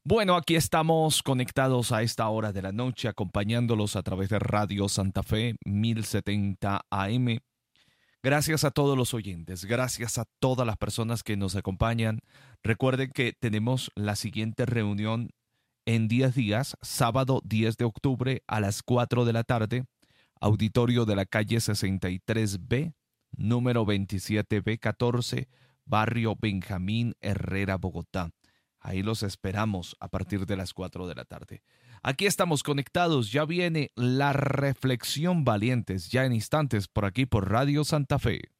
Bueno, aquí estamos conectados a esta hora de la noche, acompañándolos a través de Radio Santa Fe 1070 AM. Gracias a todos los oyentes, gracias a todas las personas que nos acompañan. Recuerden que tenemos la siguiente reunión en 10 días, sábado 10 de octubre a las 4 de la tarde, auditorio de la calle 63B, número 27B14, barrio Benjamín Herrera, Bogotá. Ahí los esperamos a partir de las 4 de la tarde. Aquí estamos conectados, ya viene la reflexión valientes, ya en instantes por aquí por Radio Santa Fe.